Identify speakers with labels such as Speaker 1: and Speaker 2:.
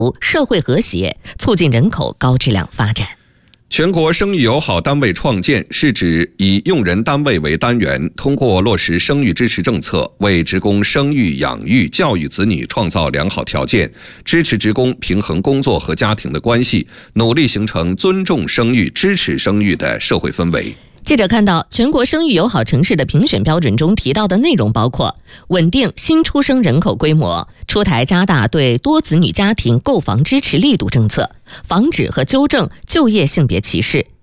Speaker 1: 社会和谐，促进人口高质量发展。
Speaker 2: 全国生育友好单位创建是指以用人单位为单元，通过落实生育支持政策，为职工生育、养育、教育子女创造良好条件，支持职工平衡工作和家庭的关系，努力形成尊重生育、支持生育的社会氛围。
Speaker 1: 记者看到，全国生育友好城市的评选标准中提到的内容包括稳定新出生人口规模，出台加大对多子女家庭购房支持力度政策，防止和纠正就业性别歧视，